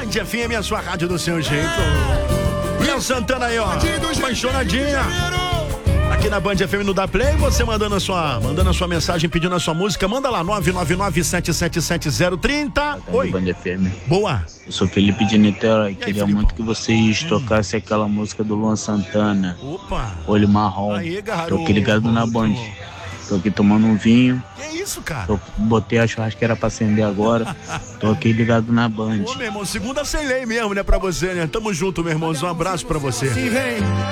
Band FM, a sua rádio do seu jeito. Léo Santana aí, ó, apaixonadinha. Aqui na Band FM no Da Play, você mandando a sua mensagem, pedindo a sua música, manda lá, 999-777-030. Oi. Band FM. Boa. Eu sou Felipe de Niterói, queria Felipe? muito que vocês tocassem aquela música do Luan Santana, Opa. Olho Marrom. Aí, garoto. Tô aqui ligado na Band. Tô aqui tomando um vinho. Que isso, cara? Botei a churrasqueira pra acender agora. Tô aqui ligado na Band. Ô, meu irmão, segunda sem lei mesmo, né, pra você, né? Tamo junto, meu irmão. Um abraço pra você.